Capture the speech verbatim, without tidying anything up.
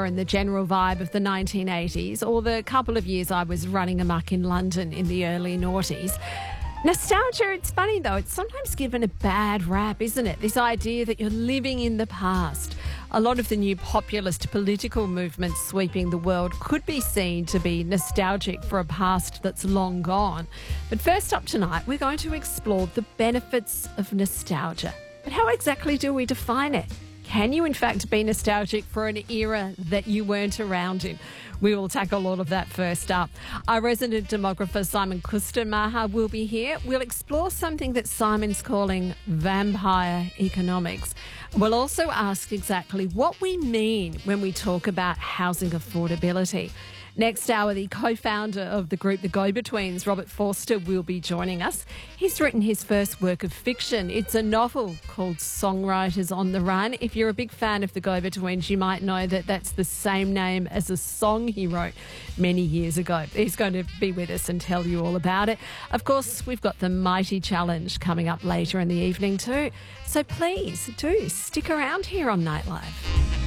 hair and the general vibe of the nineteen eighties, or the couple of years I was running amok in London in the early noughties. Nostalgia, it's funny though, it's sometimes given a bad rap, isn't it? This idea that you're living in the past. A lot of the new populist political movements sweeping the world could be seen to be nostalgic for a past that's long gone. But first up tonight, we're going to explore the benefits of nostalgia. But how exactly do we define it? Can you in fact be nostalgic for an era that you weren't around in? We will tackle all of that first up. Our resident demographer Simon Kustenmacher will be here. We'll explore something that Simon's calling vampire economics. We'll also ask exactly what we mean when we talk about housing affordability. Next hour, the co-founder of the group The Go-Betweens, Robert Forster, will be joining us. He's written his first work of fiction. It's a novel called Songwriters on the Run. If you're a big fan of The Go-Betweens, you might know that that's the same name as a song he wrote many years ago. He's going to be with us and tell you all about it. Of course, we've got the Mighty Challenge coming up later in the evening too. So please do stick around here on Nightlife.